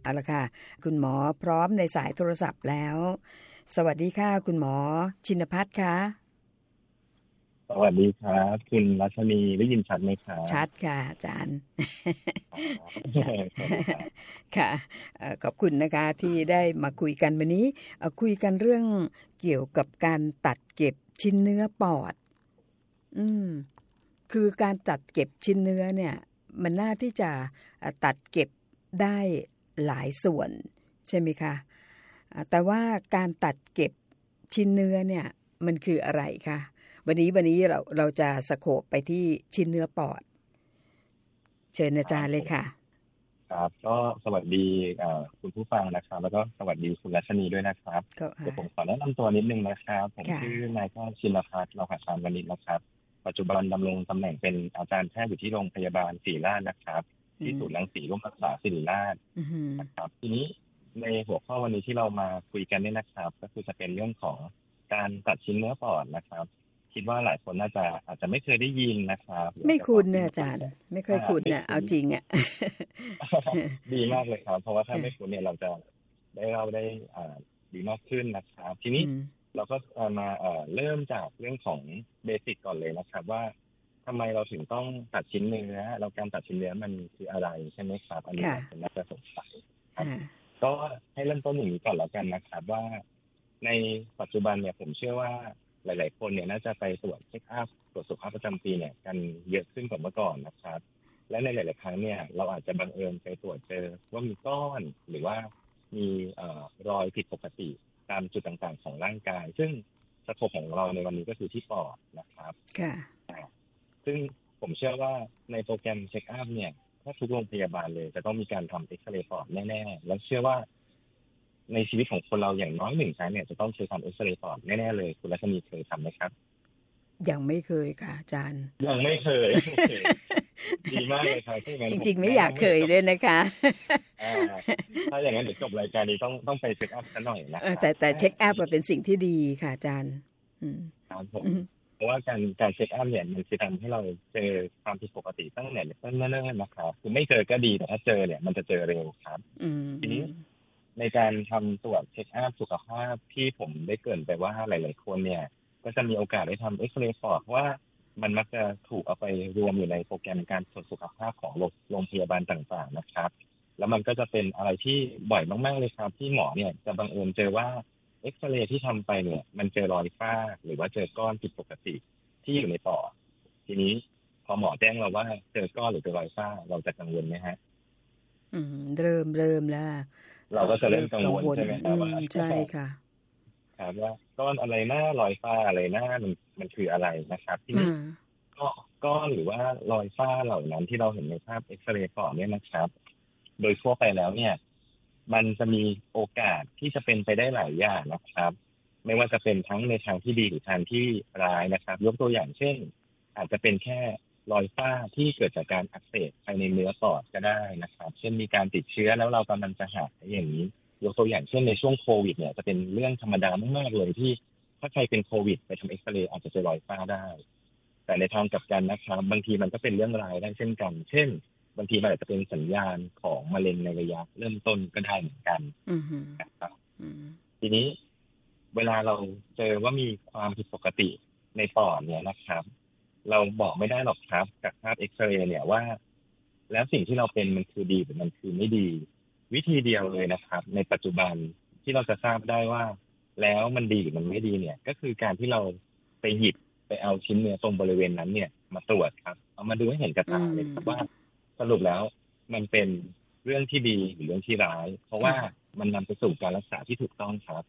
เอาละค่ะคุณหมอพร้อมในสายโทรศัพท์แล้วสวัสดีค่ะคุณหมอชินภัทรค่ะสวัสดีครับคุณรัชนีได้ยินชัดไหมครับชัดค่ะอาจารย์ ชัดสวัสดีครับค่ะขอบคุณนะคะที่ได้มาคุยกันวันนี้คุยกันเรื่องเกี่ยวกับการตัดเก็บชิ้นเนื้อปอดอืมคือการตัดเก็บชิ้นเนื้อเนี่ยมันน่าที่จะตัดเก็บได้หลายส่วนใช่ไหมคะแต่ว่าการตัดเก็บชิ้นเนื้อเนี่ยมันคืออะไรคะวันนี้เราจะสโคปไปที่ชิ้นเนื้อปอดเชิญอาจารย์เลยค่ะครับก็สวัสดีคุณผู้ฟังนะครับแล้วก็สวัสดีคุณรัชนีด้วยนะครับเดี๋ยวผมขอแนะนำตัวนิดนึงนะครับผมชื่อนายแพทย์ชินภัทร เลาหะชานวณิชนะครับปัจจุบันดำรงตำแหน่งเป็นอาจารย์แพทย์อยู่ที่โรงพยาบาลศิริราชนะครับที่ศูนย์รังสีร่วมรักษาศิริราชนะครับทีนี้ในหัวข้อวันนี้ที่เรามาคุยกันเนี่ยนะครับก็คือจะเป็นเรื่องของการตัดชิ้นเนื้อปอดนะครับคิดว่าหลายคนน่าจะอาจจะไม่เคยได้ยินนะครับไม่คุ้นเนี่ยอาจารย์ไม่ค่อยคุ้นเนี่ยเอาจริงอ่ะดีมากเลยครับเพราะว่าถ้าไม่คุ้นเนี่ยเราจะได้ดีมากขึ้นนะครับทีนี้เราก็มาเริ่มจากเรื่องของเบสิกก่อนเลยนะครับว่าทำไมเราถึงต้องตัดชิ้นเนื้อเราการตัดชิ้นเนื้อมันคืออะไรใช่ไหมครับอันนี้เป็นน่าจะสงสัยครับก็ให้เริ่มต้นอย่างนี้ก่อนแล้วกันนะครับว่าในปัจจุบันเนี่ยผมเชื่อว่าหลายๆคนเนี่ยน่าจะไปตรวจเช็คอัพตรวจสุขภาพประจำปีเนี่ยกันเยอะขึ้นกว่าเมื่อก่อนนะครับและในหลายๆครั้งเนี่ยเราอาจจะบังเอิญไปตรวจเจอว่ามีก้อนหรือว่ามีรอยผิดปกติตามจุดต่างๆของร่างกายซึ่งสโคปของเราในวันนี้ก็คือที่ปอดนะครับซึ่งผมเชื่อว่าในโปรแกรมเช็คอัพเนี่ยถ้าทุกโรงพยาบาลเลยจะต้องมีการทำเอ็กซเรย์ปอดแน่ๆแล้วเชื่อว่าในชีวิตของคนเราอย่างน้อย1 ครั้งเนี่ยจะต้องเคยทำเอ็กซเรย์ปอดแน่ๆเลยคุณรัชนีเคยทำไหมครับยังไม่เคยค่ะอาจารย์ยังไม่เคยดีมากเลยครับจริงๆไม่อยากเคยด้วยนะคะถ้าอย่างนั้นเดี๋ยวจบรายการนี้ต้องไปเช็คอัพกันหน่อยนะแต่เช็คอัพเป็นสิ่งที่ดีค่ะอาจารย์ครับผมเพราะว่าการเช็คอัพเนี่ยมันจะทำให้เราเจอความผิดปกติตั้งแต่เนิ่นๆนะครับคือไม่เจอก็ดีแต่ถ้าเจอเนี่ยมันจะเจอเร็วครับทีนี้ในการทำตรวจเช็คอัพสุขภาพที่ผมได้เกริ่นไปว่าหลายๆคนเนี่ยก็จะมีโอกาสได้ทำเอ็กซเรย์ปอดเพราะว่ามันมักจะถูกเอาไปรวมอยู่ในโปรแกรมการตรวจสุขภาพของโรงพยาบาลต่างๆนะครับแล้วมันก็จะเป็นอะไรที่บ่อยมากๆเลยครับที่หมอเนี่ยจะบังเอิญเจอว่าเอ็กซเรย์ที่ทำไปเนี่ยมันเจอรอยฝ้าหรือว่าเจอก้อนผิดปกติที่อยู่ในปอดทีนี้พอหมอแจ้งเราว่าเจอก้อนหรือเจอรอยฝ้าเราจะกังวลไหมฮะเริ่มแล้วเราก็จะเริ่มกังวลใช่ไหมครับว่าใช่ค่ะครับว่าก้อนอะไรหน้ารอยฝ้าอะไรหน้ามันคืออะไรนะครับทีนี้ก้อนหรือว่ารอยฝ้าเหล่านั้นที่เราเห็นในภาพเอ็กซเรย์ปอดเนี่ยนะครับโดยทั่วไปแล้วเนี่ยมันจะมีโอกาสที่จะเป็นไปได้หลายอย่างนะครับไม่ว่าจะเป็นทั้งในทางที่ดีหรือทางที่ร้ายนะครับยกตัวอย่างเช่นอาจจะเป็นแค่รอยฝ้าที่เกิดจากการอักเสบภายในเนื้อปอดก็ได้นะครับเช่นมีการติดเชื้อแล้วเรากำลังจะหายอย่างนี้ยกตัวอย่างเช่นในช่วงโควิดเนี่ยจะเป็นเรื่องธรรมดามากๆเลยที่ถ้าใครเป็นโควิดไปทำเอ็กซเรย์อาจจะเจอรอยฝ้าได้แต่ในทางกลับกันนะครับบางทีมันก็เป็นเรื่องร้ายได้เช่นกันเช่นบางทีมันอาจจะเป็นสัญญาณของมะเร็งในระยะเริ่มต้นก็ได้เหมือนกันนะครับทีนี้เวลาเราเจอว่ามีความผิดปกติในปอดเนี่ยนะครับเราบอกไม่ได้หรอกครับจากภาพเอ็กซเรย์เนี่ยว่าแล้วสิ่งที่เราเป็นมันคือดีหรือมันคือไม่ดีวิธีเดียวเลยนะครับในปัจจุบันที่เราจะทราบได้ว่าแล้วมันดีหรือมันไม่ดีเนี่ยก็คือการที่เราไปหยิบไปเอาชิ้นเนื้อตรงบริเวณนั้นเนี่ยมาตรวจครับเอามาดูให้เห็นกับตาเลยครับว่าสรุปแล้วมันเป็นเรื่องที่ดีหรือเรื่องที่ร้ายเพราะว่ามันนำไปสู่การรักษาที่ถูกต้องครับ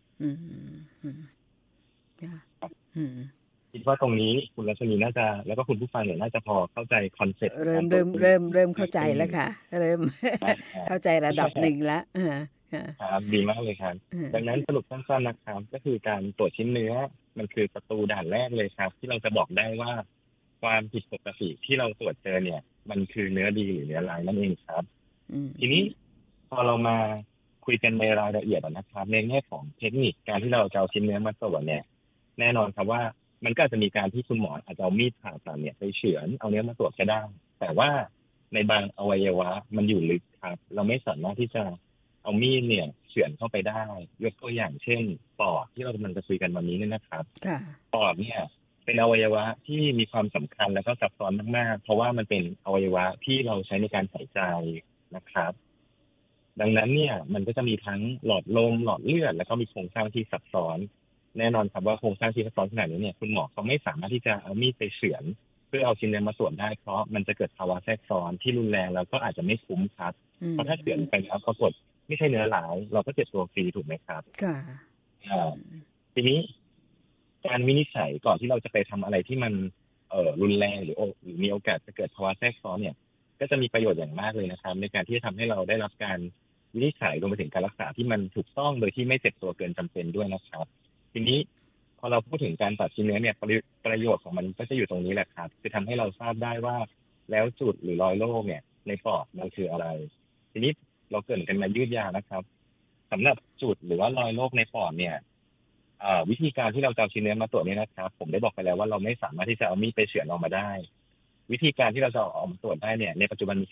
คิดว่าตรงนี้คุณรัชนีน่าจะแล้วก็คุณผู้ฟังเนี่ยน่าจะพอเข้าใจคอนเซ็ปต์เริ่มเข้าใจแล้วค่ะเริ่มเข้าใจระดับหนึ่งแล้วครับดีมากเลยครับดังนั้นสรุปสั้นๆนะครับก็คือการตรวจชิ้นเนื้อมันคือประตูด่านแรกเลยครับที่เราจะบอกได้ว่าความผิดปกติที่เราตรวจเจอเนี่ยมันคือเนื้อดีหรือเนื้อร้ายนั่นเองครับทีนี้พอเรามาคุยกันในรายละเอียดนะครับในแง่ของเทคนิคการที่เราจะเอาชิ้นเนื้อมาตรวจเนี่ยแน่นอนครับว่ามันก็จะมีการที่คุณหมออาจจะเอามีดผ่าตัดเนี่ยไปเฉือนเอาเนื้อมาตรวจก็ได้แต่ว่าในบางอวัยวะมันอยู่ลึกครับเราไม่สามารถที่จะเอามีดเนี่ยเฉือนเข้าไปได้ยกตัวอย่างเช่นปอดที่เรากำลังจะคุยกันวันนี้เนี่ยนะครับปอดเนี่ยเป็นอวัยวะที่มีความสำคัญและก็ซับซ้อนมากๆเพราะว่ามันเป็นอวัยวะที่เราใช้ในการหายใจนะครับดังนั้นเนี่ยมันก็จะมีทั้งหลอดลมหลอดเลือดแล้วก็มีโครงสร้างที่ซับซ้อนแน่นอนครับว่าโครงสร้างที่ซับซ้อนขนาดนี้เนี่ยคุณหมอเขาไม่สามารถที่จะเอามีดไปเฉือนเพื่อเอาชิ้นเนื้อมาตรวจได้เพราะมันจะเกิดภาวะแทรกซ้อนที่รุนแรงแล้วก็อาจจะไม่คุ้มครับเพราะถ้าเฉือนไปแล้วปรากฏไม่ใช่เนื้อหลายเราก็เจ็บตัวฟรีถูกไหมครับค่ะทีนี้การวินิจฉัยก่อนที่เราจะไปทำอะไรที่มันรุนแรงหรือมีโอกาสจะเกิดภาวะแทรกซ้อนเนี่ยก็จะมีประโยชน์อย่างมากเลยนะครับในการที่จะทำให้เราได้รับการวินิจฉัยรวมไปถึงการรักษาที่มันถูกต้องโดยที่ไม่เจ็บตัวเกินจำเป็นด้วยนะครับทีนี้พอเราพูดถึงการตัดชิ้นเนื้อเนี่ยประโยชน์ของมันก็จะอยู่ตรงนี้แหละครับคือทำให้เราทราบได้ว่าแล้วจุดหรือรอยโรคเนี่ยในปอดมันคืออะไรทีนี้เราเกริ่นกันมายืดยาวนะครับสำหรับจุดหรือว่ารอยโรคในปอดเนี่ยวิธีการที่เราจะเอาชิ้นเนื้อมาตรวจเนี่ยนะครับผมได้บอกไปแล้วว่าเราไม่สามารถที่จะเอามีดไปเฉือนออกมาได้วิธีการที่เราจะเอาออกมาตรวจได้เนี่ยในปัจจุบันมี